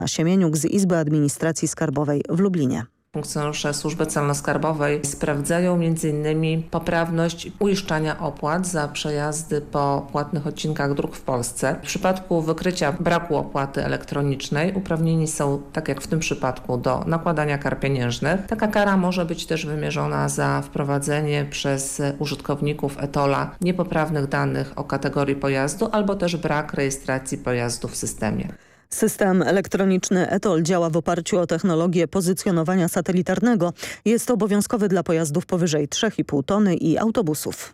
Siemieniuk z Izby Administracji Skarbowej w Lublinie. Funkcjonariusze Służby Celno-Skarbowej sprawdzają m.in. poprawność uiszczania opłat za przejazdy po płatnych odcinkach dróg w Polsce. W przypadku wykrycia braku opłaty elektronicznej uprawnieni są, tak jak w tym przypadku, do nakładania kar pieniężnych. Taka kara może być też wymierzona za wprowadzenie przez użytkowników e-TOLL-a niepoprawnych danych o kategorii pojazdu albo też brak rejestracji pojazdu w systemie. System elektroniczny e-TOLL działa w oparciu o technologię pozycjonowania satelitarnego. Jest obowiązkowy dla pojazdów powyżej 3,5 tony i autobusów.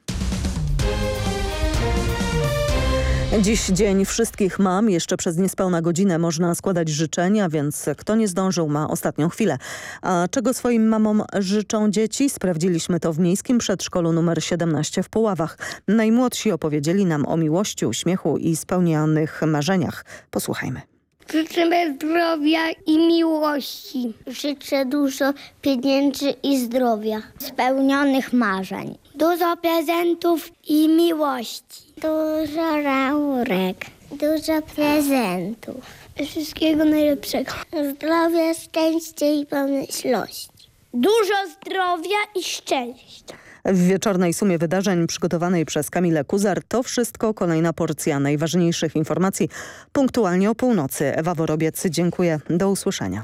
Dziś dzień wszystkich mam. Jeszcze przez niespełna godzinę można składać życzenia, więc kto nie zdążył, ma ostatnią chwilę. A czego swoim mamom życzą dzieci? Sprawdziliśmy to w miejskim przedszkolu nr 17 w Puławach. Najmłodsi opowiedzieli nam o miłości, uśmiechu i spełnionych marzeniach. Posłuchajmy. Życzymy zdrowia i miłości. Życzę dużo pieniędzy i zdrowia. Spełnionych marzeń. Dużo prezentów i miłości. Dużo laurek. Dużo prezentów. Wszystkiego najlepszego. Zdrowia, szczęścia i pomyślności. Dużo zdrowia i szczęścia. W wieczornej sumie wydarzeń przygotowanej przez Kamilę Kuzar to wszystko. Kolejna porcja najważniejszych informacji punktualnie o północy. Ewa Worobiec, dziękuję. Do usłyszenia.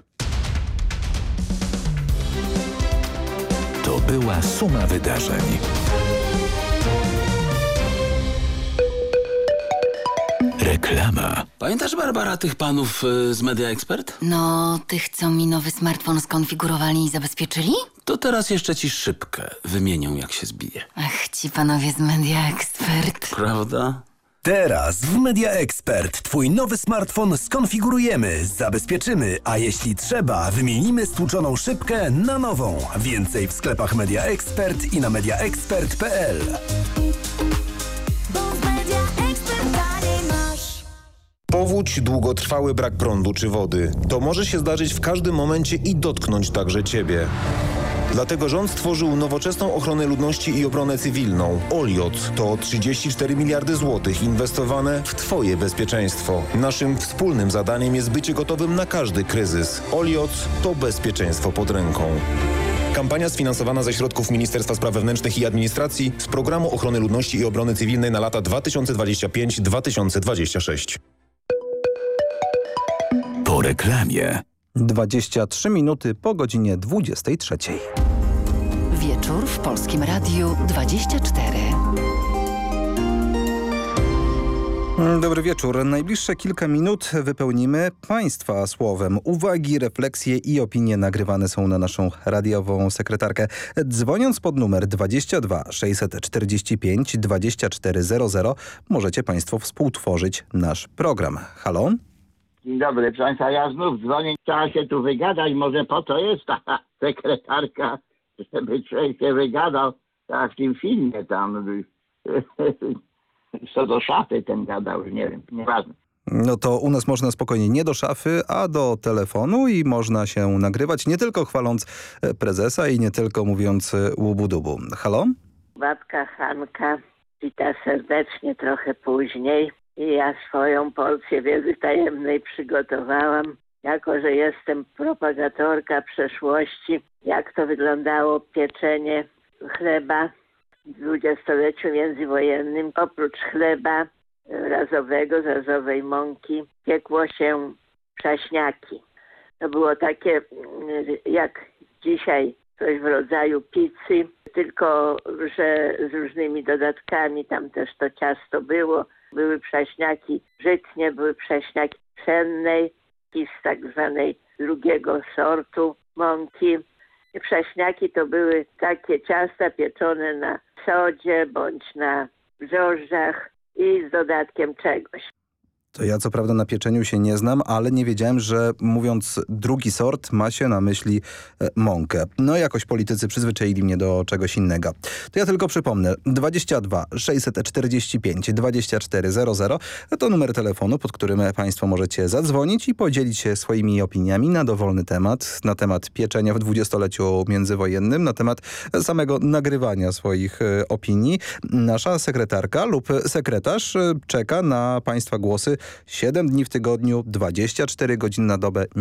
To była suma wydarzeń. Reklama. Pamiętasz, Barbara, tych panów z Media Expert? No, tych, co mi nowy smartfon skonfigurowali i zabezpieczyli? To teraz jeszcze ci szybkę wymienią, jak się zbije. Ach, ci panowie z Media Expert. Prawda? Teraz w Media Expert twój nowy smartfon skonfigurujemy, zabezpieczymy, a jeśli trzeba, wymienimy stłuczoną szybkę na nową. Więcej w sklepach Media Expert i na mediaexpert.pl. Powódź, długotrwały brak prądu czy wody. To może się zdarzyć w każdym momencie i dotknąć także Ciebie. Dlatego rząd stworzył nowoczesną ochronę ludności i obronę cywilną. OLIOT to 34 miliardy złotych inwestowane w Twoje bezpieczeństwo. Naszym wspólnym zadaniem jest bycie gotowym na każdy kryzys. OLIOT to bezpieczeństwo pod ręką. Kampania sfinansowana ze środków Ministerstwa Spraw Wewnętrznych i Administracji z Programu Ochrony Ludności i Obrony Cywilnej na lata 2025-2026. Po reklamie. 23 minuty po godzinie 23. Wieczór w Polskim Radiu 24. Dobry wieczór. Najbliższe kilka minut wypełnimy Państwa słowem. Uwagi, refleksje i opinie nagrywane są na naszą radiową sekretarkę. Dzwoniąc pod numer 22 645 2400 możecie Państwo współtworzyć nasz program. Halo? Dzień dobry, proszę Państwa, ja znów dzwonię. Trzeba się tu wygadać, może po to jest ta sekretarka, żeby człowiek się wygadał, tak w tym filmie tam, co do szafy ten gadał, nie wiem, nieważne. No to u nas można spokojnie nie do szafy, a do telefonu i można się nagrywać, nie tylko chwaląc prezesa i nie tylko mówiąc łubu-dubu. Halo? Babka Hanka wita serdecznie trochę później. I ja swoją porcję wiedzy tajemnej przygotowałam, jako że jestem propagatorka przeszłości, jak to wyglądało pieczenie chleba w dwudziestoleciu międzywojennym. Oprócz chleba razowego, z razowej mąki, piekło się przaśniaki. To było takie jak dzisiaj coś w rodzaju pizzy, tylko że z różnymi dodatkami, tam też to ciasto było. Były przaśniaki żytnie, były przaśniaki pszennej i z tak zwanej drugiego sortu mąki. I przaśniaki to były takie ciasta pieczone na sodzie bądź na drożdżach i z dodatkiem czegoś. To ja co prawda na pieczeniu się nie znam, ale nie wiedziałem, że mówiąc drugi sort ma się na myśli mąkę. No jakoś politycy przyzwyczaili mnie do czegoś innego. To ja tylko przypomnę, 22 645 2400 to numer telefonu, pod którym Państwo możecie zadzwonić i podzielić się swoimi opiniami na dowolny temat, na temat pieczenia w dwudziestoleciu międzywojennym, na temat samego nagrywania swoich opinii. Nasza sekretarka lub sekretarz czeka na Państwa głosy 7 dni w tygodniu, 24 godziny na dobę.